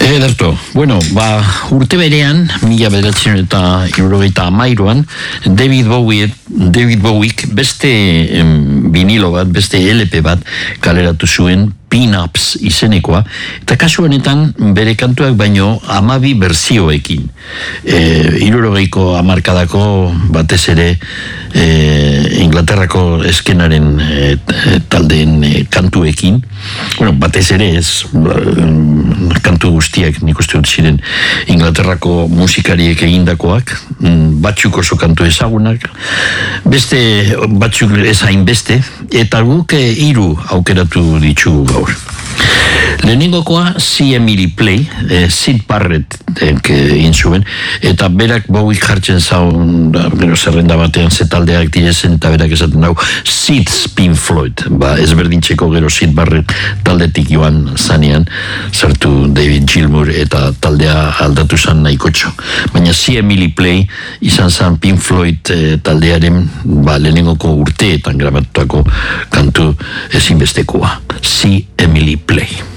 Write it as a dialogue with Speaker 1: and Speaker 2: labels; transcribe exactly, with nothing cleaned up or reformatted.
Speaker 1: Ederto, bueno, ba, urte berean, mila bederatzen eta hirurogeita hamairuan, David Bowie, David Bowiek beste em, vinilo bat, beste L P bat kaleratu zuen, Pin-Ups izenekoa, eta kasu honetan bere kantuak baino hamabi berzioekin. E, hirurogeiko hamarkadako batez ere e, Inglaterrako eskenaren e, taldeen e, kantuekin, bueno, batez ere ez, kantu guztiak nik uste dut ziren Inglaterrako musikariek egindakoak, batzuk oso kantu ezagunak, beste batzuk ez hainbeste, eta guk hiru aukeratu ditugu gaur. Lehenengokoa C. Emily Play, eh, Sid Barrett egin zuen, eta berak Bowie jartzen zaun, gero zerrenda batean zetaldeak direzen, eta berak esaten dau Sid's Pink Floyd, ba, ezberdintzeko gero Sid Barrett taldetik joan zanean, sartu David Gilmour eta taldea aldatu zan nahikotxo. Baina C. Emily Play izan zan Pink Floyd eh, taldearen ba, lehenengoko urteetan grabatutako kantu ezinbestekoa. C. Emily Play.